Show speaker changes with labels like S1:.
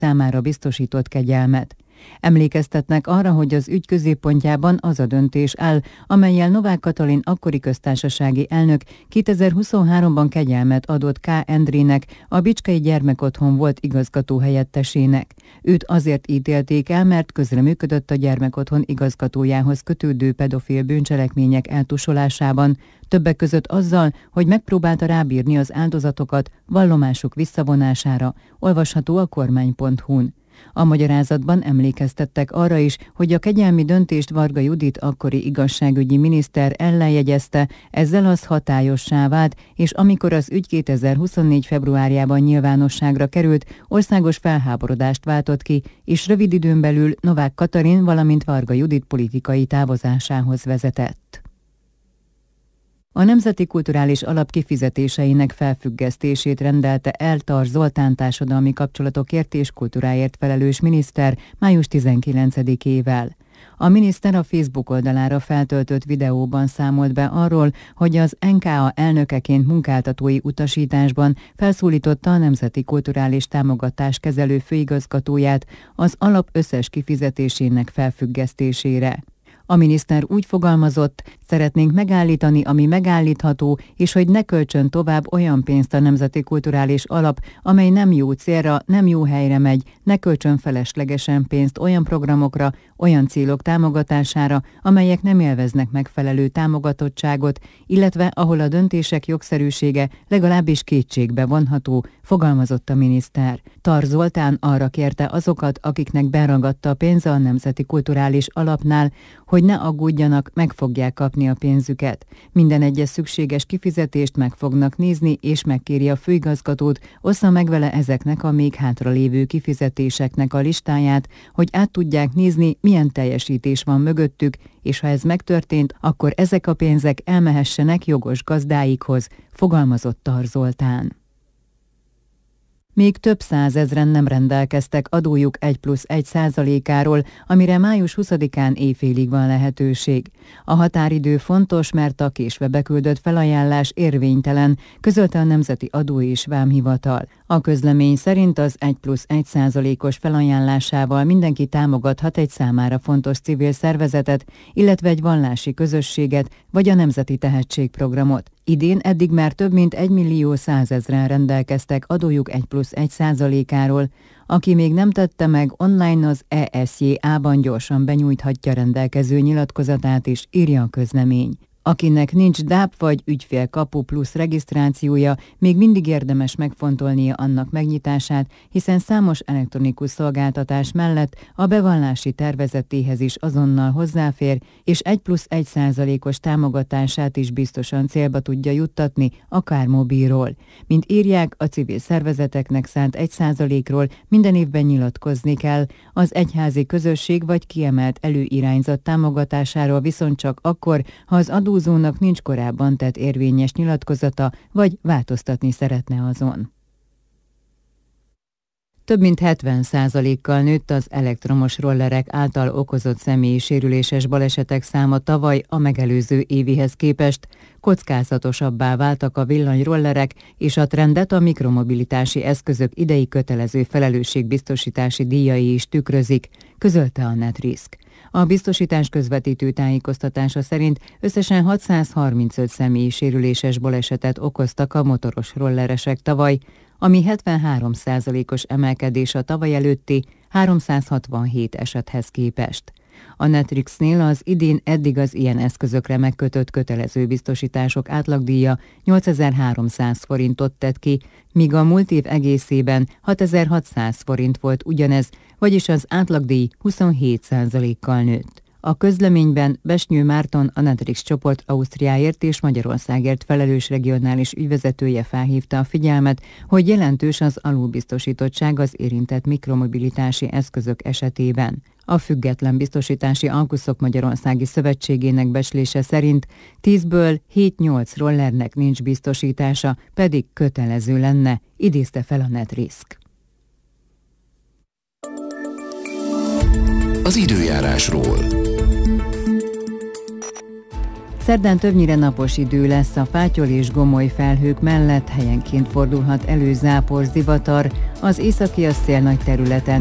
S1: számára biztosított kegyelmet. Emlékeztetnek arra, hogy az ügy középpontjában az a döntés áll, amellyel Novák Katalin akkori köztársasági elnök 2023-ban kegyelmet adott K. Endrének, a Bicskei Gyermekotthon volt igazgató helyettesének. Őt azért ítélték el, mert közreműködött a gyermekotthon igazgatójához kötődő pedofil bűncselekmények eltusolásában, többek között azzal, hogy megpróbálta rábírni az áldozatokat vallomásuk visszavonására, olvasható a kormány.hu-n. A magyarázatban emlékeztettek arra is, hogy a kegyelmi döntést Varga Judit akkori igazságügyi miniszter ellenjegyezte, ezzel az hatályossá vált, és amikor az ügy 2024. februárjában nyilvánosságra került, országos felháborodást váltott ki, és rövid időn belül Novák Katalin, valamint Varga Judit politikai távozásához vezetett. A Nemzeti Kulturális Alap kifizetéseinek felfüggesztését rendelte el Tar Zoltán társadalmi kapcsolatokért és kultúráért felelős miniszter május 19-ével. A miniszter a Facebook oldalára feltöltött videóban számolt be arról, hogy az NKA elnökeként munkáltatói utasításban felszólította a Nemzeti Kulturális Támogatás kezelő főigazgatóját az alap összes kifizetésének felfüggesztésére. A miniszter úgy fogalmazott, szeretnénk megállítani, ami megállítható, és hogy ne költsön tovább olyan pénzt a Nemzeti Kulturális Alap, amely nem jó célra, nem jó helyre megy, ne költsön feleslegesen pénzt olyan programokra, olyan célok támogatására, amelyek nem élveznek megfelelő támogatottságot, illetve ahol a döntések jogszerűsége legalábbis kétségbe vonható, fogalmazott a miniszter. Tar Zoltán arra kérte azokat, akiknek beragadta a pénze a Nemzeti Kulturális Alapnál, hogy ne aggódjanak, meg fogják kapni a pénzüket. Minden egyes szükséges kifizetést meg fognak nézni, és megkéri a főigazgatót, ossza meg vele ezeknek a még hátralévő kifizetéseknek a listáját, hogy át tudják nézni, milyen teljesítés van mögöttük, és ha ez megtörtént, akkor ezek a pénzek elmehessenek jogos gazdáikhoz, fogalmazott Tar Zoltán. Még több százezren nem rendelkeztek adójuk 1+1%-áról, amire május 20-án éjfélig van lehetőség. A határidő fontos, mert a késve beküldött felajánlás érvénytelen, közölte a Nemzeti Adó és Vámhivatal. A közlemény szerint az 1+1%-os felajánlásával mindenki támogathat egy számára fontos civil szervezetet, illetve egy vallási közösséget, vagy a Nemzeti Tehetségprogramot. Idén eddig már több mint 1.100.000 rendelkeztek adójuk 1+1%-áról. Aki még nem tette meg, online az ESJA-ban gyorsan benyújthatja rendelkező nyilatkozatát is, írja a közlemény. Akinek nincs DAP vagy ügyfélkapu plusz regisztrációja, még mindig érdemes megfontolnia annak megnyitását, hiszen számos elektronikus szolgáltatás mellett a bevallási tervezetéhez is azonnal hozzáfér, és 1+1%-os támogatását is biztosan célba tudja juttatni, akár mobilról. Mint írják, a civil szervezeteknek szánt 1%-ról minden évben nyilatkozni kell, az egyházi közösség vagy kiemelt előirányzat támogatásáról viszont csak akkor, ha az adózónak nincs korábban tett érvényes nyilatkozata, vagy változtatni szeretne azon. Több mint 70%-kal nőtt az elektromos rollerek által okozott személyi sérüléses balesetek száma tavaly a megelőző évihez képest, kockázatosabbá váltak a villanyrollerek, és a trendet a mikromobilitási eszközök idei kötelező felelősségbiztosítási díjai is tükrözik, közölte a NetRisk. A biztosítás közvetítő tájékoztatása szerint összesen 635 személyi sérüléses balesetet okoztak a motoros rolleresek tavaly, ami 73%-os emelkedés a tavaly előtti 367 esethez képest. A Netrixnél az idén eddig az ilyen eszközökre megkötött kötelező biztosítások átlagdíja 8300 forintot tett ki, míg a múlt év egészében 6600 forint volt ugyanez, vagyis az átlagdíj 27%-kal nőtt. A közleményben Besnyő Márton, a Netrix csoport Ausztriáért és Magyarországért felelős regionális ügyvezetője felhívta a figyelmet, hogy jelentős az alulbiztosítottság az érintett mikromobilitási eszközök esetében. A Független Biztosítási Alkuszok Magyarországi Szövetségének becslése szerint 10-ből 7-8 rollernek nincs biztosítása, pedig kötelező lenne, idézte fel a NetRisk.
S2: Az időjárásról.
S1: Szerdán többnyire napos idő lesz, a fátyol és gomoly felhők mellett helyenként fordulhat elő zápor, zivatar, Az északi szél nagy területen